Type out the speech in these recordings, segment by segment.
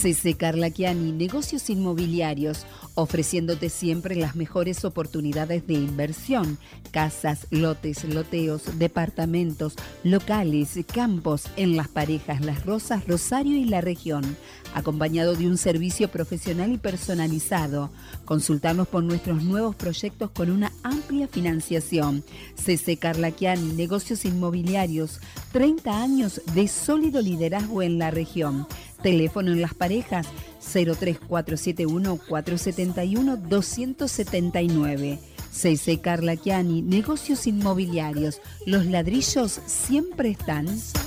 CC Carlaquiani, negocios inmobiliarios, ofreciéndote siempre las mejores oportunidades de inversión, casas, lotes, loteos, departamentos, locales, campos en Las Parejas, Las Rosas, Rosario y la región, acompañado de un servicio profesional y personalizado. Consultarnos por nuestros nuevos proyectos con una amplia financiación. CC Carlaquiani, negocios inmobiliarios, 30 años de sólido liderazgo en la región. Teléfono en Las Parejas 03471 471 279. CC Carlaquiani, negocios inmobiliarios. Los ladrillos siempre están.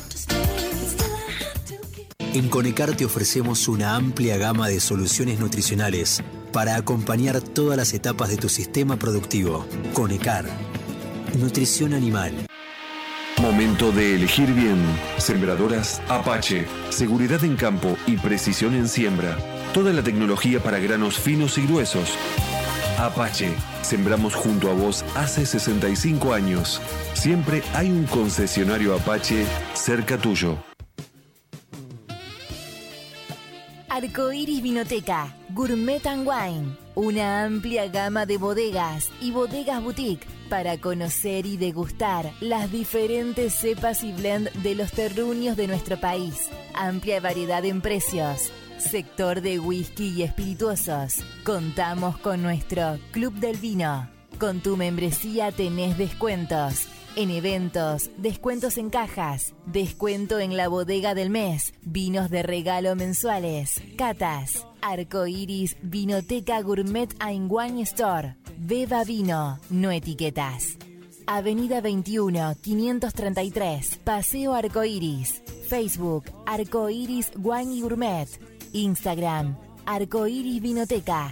En Conecar te ofrecemos una amplia gama de soluciones nutricionales para acompañar todas las etapas de tu sistema productivo. Conecar, nutrición animal. Momento de elegir bien. Sembradoras Apache. Seguridad en campo y precisión en siembra. Toda la tecnología para granos finos y gruesos. Apache. Sembramos junto a vos hace 65 años. Siempre hay un concesionario Apache cerca tuyo. Arcoiris Vinoteca, Gourmet and Wine, una amplia gama de bodegas y bodegas boutique para conocer y degustar las diferentes cepas y blend de los terruños de nuestro país. Amplia variedad en precios. Sector de whisky y espirituosos. Contamos con nuestro Club del Vino. Con tu membresía tenés descuentos. En eventos, descuentos en cajas, descuento en la bodega del mes, vinos de regalo mensuales, catas, Arcoiris Vinoteca Gourmet and Wine Store. Beba vino, no etiquetas. Avenida 21, 533, Paseo Arcoiris. Facebook, Arcoiris Wine y Gourmet. Instagram, Arcoiris Vinoteca.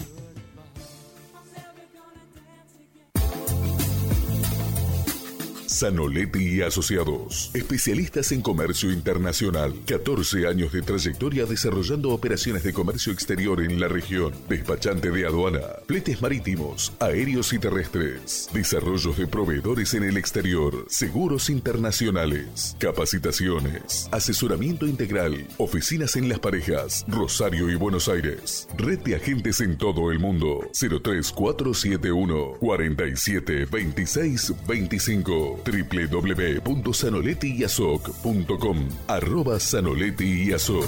Zanoletti y Asociados, especialistas en comercio internacional. 14 años de trayectoria desarrollando operaciones de comercio exterior en la región. Despachante de aduana, fletes marítimos, aéreos y terrestres. Desarrollos de proveedores en el exterior. Seguros internacionales. Capacitaciones. Asesoramiento integral. Oficinas en Las Parejas, Rosario y Buenos Aires. Red de agentes en todo el mundo. 03471 47 26 25. www.zanolettiyasoc.com @Zanoletti-Yasoc.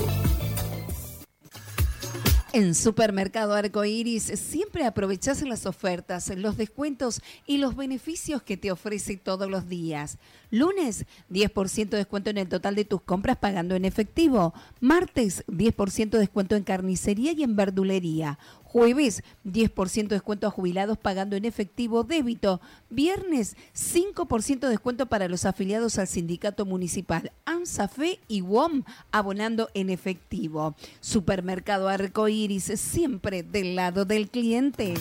En Supermercado Arcoiris siempre aprovechás las ofertas, los descuentos y los beneficios que te ofrece todos los días. Lunes, 10% de descuento en el total de tus compras pagando en efectivo. Martes, 10% de descuento en carnicería y en verdulería. Jueves, 10% de descuento a jubilados pagando en efectivo débito. Viernes, 5% de descuento para los afiliados al sindicato municipal ANSAFE y WOM abonando en efectivo. Supermercado Arcoiris, siempre del lado del cliente.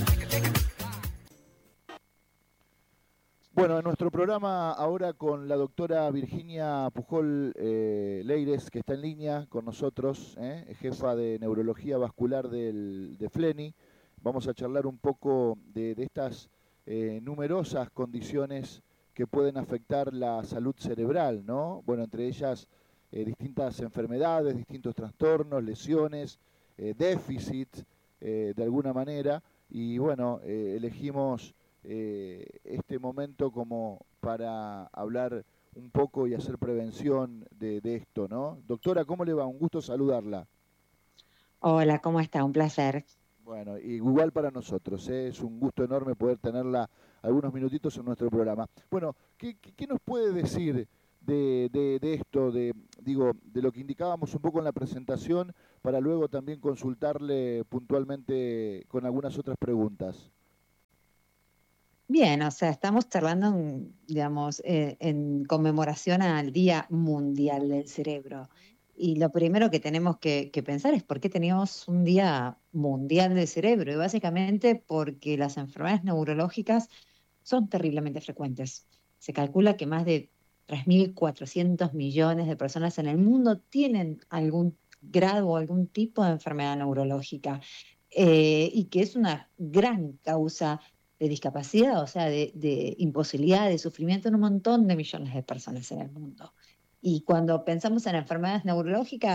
Bueno, en nuestro programa ahora con la doctora Virginia Pujol Leires, que está en línea con nosotros, jefa de neurología vascular de FLENI. Vamos a charlar un poco de estas numerosas condiciones que pueden afectar la salud cerebral, ¿no? Bueno, entre ellas distintas enfermedades, distintos trastornos, lesiones, déficits, de alguna manera. Y bueno, elegimos este momento como para hablar un poco y hacer prevención de esto, ¿no? Doctora, ¿cómo le va? Un gusto saludarla. Hola, ¿cómo está? Un placer. Bueno, igual para nosotros, es un gusto enorme poder tenerla algunos minutitos en nuestro programa. Bueno, ¿qué nos puede decir de esto, de lo que indicábamos un poco en la presentación, para luego también consultarle puntualmente con algunas otras preguntas? Bien, o sea, estamos charlando, en conmemoración al Día Mundial del Cerebro. Y lo primero que tenemos que pensar es por qué tenemos un Día Mundial del Cerebro. Y básicamente porque las enfermedades neurológicas son terriblemente frecuentes. Se calcula que más de 3.400 millones de personas en el mundo tienen algún grado o algún tipo de enfermedad neurológica, y que es una gran causa de discapacidad, o sea, de imposibilidad, de sufrimiento en un montón de millones de personas en el mundo. Y cuando pensamos en enfermedades neurológicas,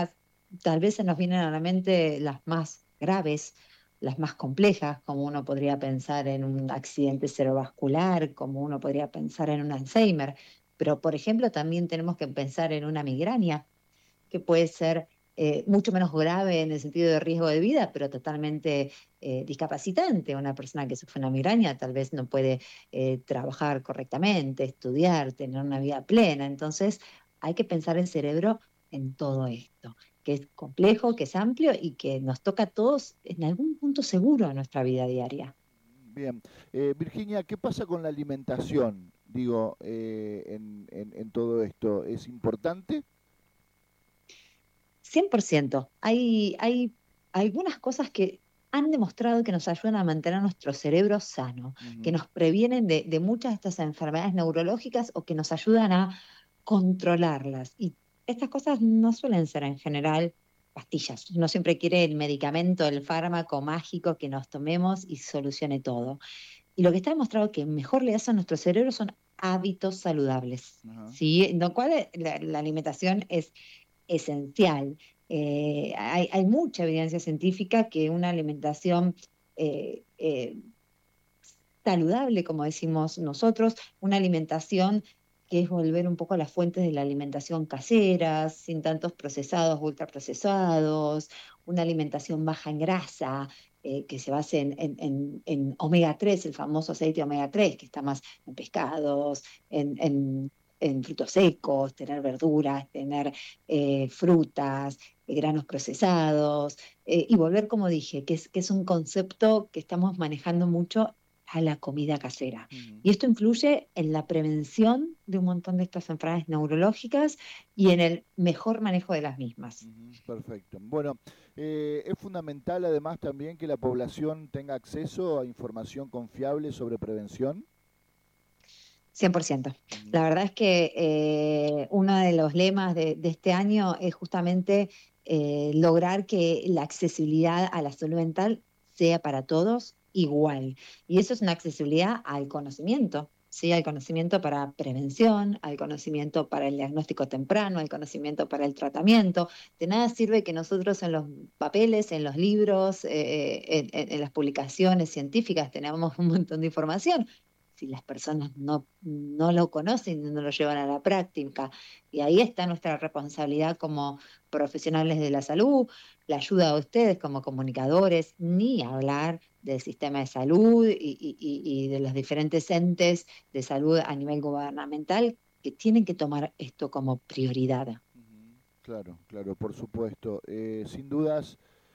tal vez se nos vienen a la mente las más graves, las más complejas, como uno podría pensar en un accidente cerebrovascular, como uno podría pensar en un Alzheimer, pero por ejemplo también tenemos que pensar en una migraña, que puede ser mucho menos grave en el sentido de riesgo de vida, pero totalmente discapacitante. Una persona que sufre una migraña tal vez no puede trabajar correctamente, estudiar, tener una vida plena. Entonces hay que pensar el cerebro en todo esto, que es complejo, que es amplio y que nos toca a todos en algún punto seguro en nuestra vida diaria. Bien. Virginia, ¿qué pasa con la alimentación? Digo, en todo esto, ¿es importante? 100%. Hay algunas cosas que han demostrado que nos ayudan a mantener nuestro cerebro sano, que nos previenen de muchas de estas enfermedades neurológicas o que nos ayudan a controlarlas. Y estas cosas no suelen ser en general pastillas. Uno siempre quiere el medicamento, el fármaco mágico que nos tomemos y solucione todo. Y lo que está demostrado que mejor le hace a nuestro cerebro son hábitos saludables, ¿sí? En lo cual la alimentación es esencial. Hay mucha evidencia científica que una alimentación eh, eh, saludable, como decimos nosotros, una alimentación que es volver un poco a las fuentes de la alimentación casera, sin tantos procesados, ultraprocesados, una alimentación baja en grasa, que se base en omega 3, el famoso aceite omega 3, que está más en pescados, en frutos secos, tener verduras, tener frutas, granos procesados, y volver, como dije, que es un concepto que estamos manejando mucho a la comida casera. Y esto influye en la prevención de un montón de estas enfermedades neurológicas y en el mejor manejo de las mismas. Perfecto. Bueno, es fundamental además también que la población tenga acceso a información confiable sobre prevención. 100%. La verdad es que uno de los lemas de este año es justamente lograr que la accesibilidad a la salud mental sea para todos igual. Y eso es una accesibilidad al conocimiento, ¿sí? Al conocimiento para prevención, al conocimiento para el diagnóstico temprano, al conocimiento para el tratamiento. De nada sirve que nosotros en los papeles, en los libros, en las publicaciones científicas tengamos un montón de información si las personas no lo conocen y no lo llevan a la práctica. Y ahí está nuestra responsabilidad como profesionales de la salud, la ayuda de ustedes como comunicadores, ni hablar del sistema de salud y de los diferentes entes de salud a nivel gubernamental que tienen que tomar esto como prioridad. Claro, claro, por supuesto. Sin dudas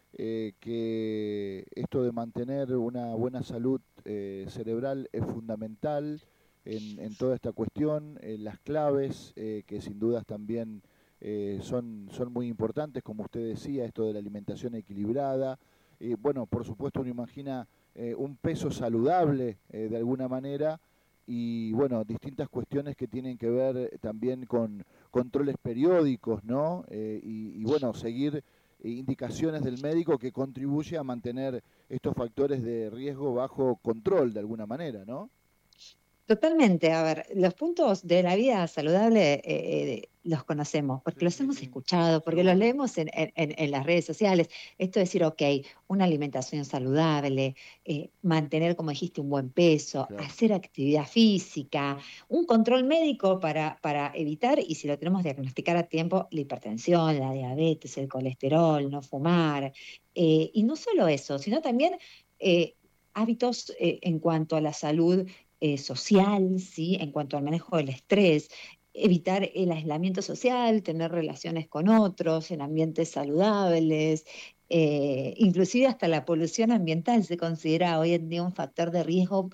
que esto de mantener una buena salud cerebral es fundamental en toda esta cuestión. Las claves que sin dudas también son muy importantes, como usted decía, esto de la alimentación equilibrada. Bueno, por supuesto uno imagina un peso saludable de alguna manera y bueno, distintas cuestiones que tienen que ver también con controles periódicos, ¿no? Y bueno, seguir indicaciones del médico que contribuye a mantener estos factores de riesgo bajo control de alguna manera, ¿no? Totalmente. A ver, los puntos de la vida saludable los conocemos, porque los hemos escuchado, porque los leemos en las redes sociales. Esto es decir, ok, una alimentación saludable, mantener, como dijiste, un buen peso, hacer actividad física, un control médico para evitar, y si lo tenemos diagnosticar a tiempo, la hipertensión, la diabetes, el colesterol, no fumar. Y no solo eso, sino también hábitos en cuanto a la salud social, ¿sí? En cuanto al manejo del estrés, evitar el aislamiento social, tener relaciones con otros en ambientes saludables, inclusive hasta la polución ambiental se considera hoy en día un factor de riesgo